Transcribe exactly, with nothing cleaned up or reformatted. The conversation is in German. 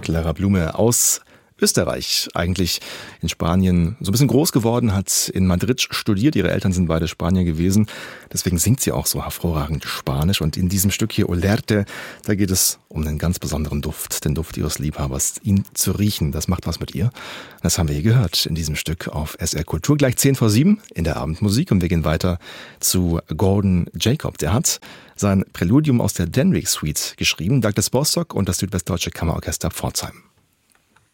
Clara Blume aus Österreich, eigentlich in Spanien so ein bisschen groß geworden, hat in Madrid studiert. Ihre Eltern sind beide Spanier gewesen. Deswegen singt sie auch so hervorragend Spanisch. Und in diesem Stück hier, Olerte, da geht es um einen ganz besonderen Duft, den Duft ihres Liebhabers, ihn zu riechen. Das macht was mit ihr. Das haben wir hier gehört in diesem Stück auf S R Kultur. Gleich zehn vor sieben in der Abendmusik. Und wir gehen weiter zu Gordon Jacob. Der hat sein Präludium aus der Denrick Suite geschrieben. Douglas Bostock und das Südwestdeutsche Kammerorchester Pforzheim.